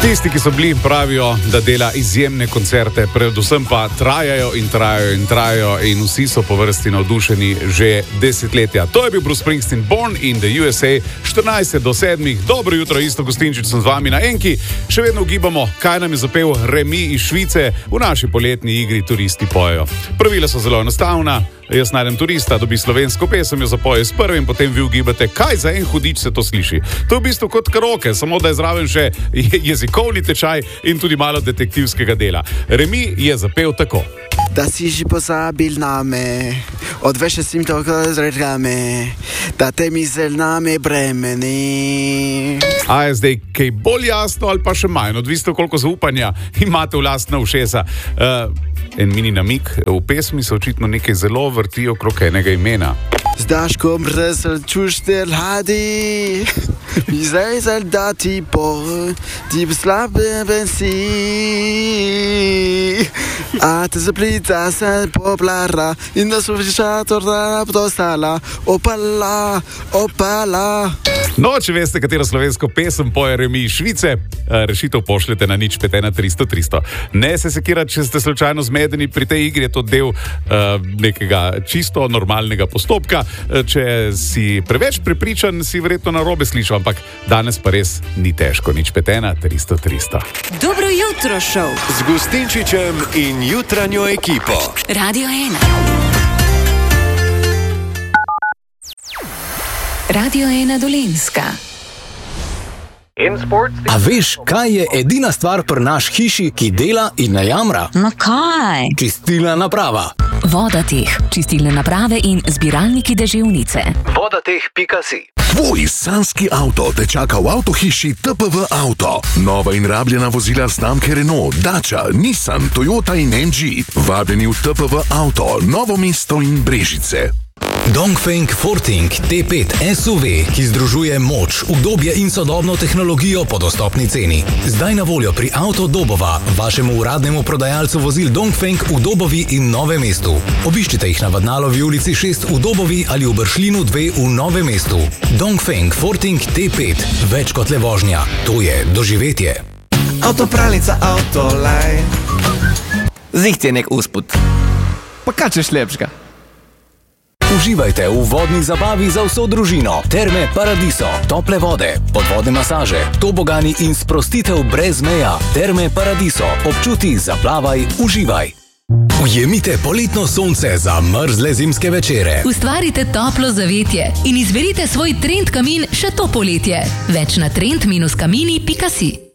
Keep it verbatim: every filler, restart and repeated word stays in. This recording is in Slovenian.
Tisti, ki so bili, pravijo, da dela izjemne koncerte, predvsem pa trajajo in trajajo in trajajo in vsi so po vrsti navdušeni že desetletja. To je bil Bruce Springsteen, Born in the U S A, štirinajst do sedmih. Dobro jutro, Isto Gostinčič sem z vami na Enki. Še vedno ugibamo, kaj nam je zapel Remi iz Švice. V naši poletni igri Turisti pojejo. Pravila so zelo enostavna. Jaz najdem turista, dobi slovensko pesem, jo zapoje s prvim, potem vi ugibate, kaj za en hudič se to sliši. To je v bistvu kot karaoke, samo da je zraven še jezikovni tečaj in tudi malo detektivskega dela. Remi je zapel tako. Da si že pozabil name, odveš si mi toliko zredkame, da te misel name bremeni. A je zdaj kaj bolj jasno ali pa še manj, odvisno koliko zaupanja imate v lastna ušesa. Uh, en mini namik, v pesmi se očitno nekaj zelo vrti okrog enega imena. Z Daškom brzel čuštel hadi, mi zrezal da ti po, ti slabe bensi. A te zaplita se poplara in da so frišator dostala, opala, opala. No, če veste, katero slovensko pesem poje Remi iz Švice, rešitev pošljete na nič pet ena tristo tristo. Ne se sekirati, če ste slučajno zmedeni, pri tej igri je to del uh, nekega čisto normalnega postopka. Če si preveč prepričan, si verjetno narobe slišal, ampak danes pa res ni težko. nič pet ena tristo tristo. Dobro jutro, šov. Z Gostinčičem in jutranjo ekipo. Radio ena. Radio ena Dolenjska. A veš, kaj je edina stvar pri naš hiši, ki dela in ne jamra? No kaj? Čistilna naprava. Vodateh, čistilne naprave in zbiralniki deževnice. vodateh pika si. Tvoj sanski avto te čaka v avtohiši T P V Auto. Nova in rabljena vozila znamke Renault, Dacia, Nissan, Toyota in M G. Vabljeni v T P V Auto, Novo mesto in Brežice. Dongfeng Forting T pet S U V, ki združuje moč, udobje in sodobno tehnologijo po dostopni ceni. Zdaj na voljo pri Auto Dobova, vašemu uradnemu prodajalcu vozil Dongfeng v Dobovi in Novem mestu. Obiščite jih na Vadnalovi ulici šest v Dobovi ali v Bršljinu dve v Novem mestu. Dongfeng Forting T pet, več kot le vožnja, to je doživetje. Avtopralnica Autoline. Ziht je nek usput. Pa kaj češ lepšega? Uživajte v vodni zabavi za vso družino. Terme Paradiso, tople vode, podvodne masaže, tobogani in sprostitev brez meja. Terme Paradiso, občuti, zaplavaj, uživaj. Ujemite poletno sonce za mrzle zimske večere. Ustvarite toplo zavetje in izberite svoj trend kamin še to poletje. Več na trend kamini pika si.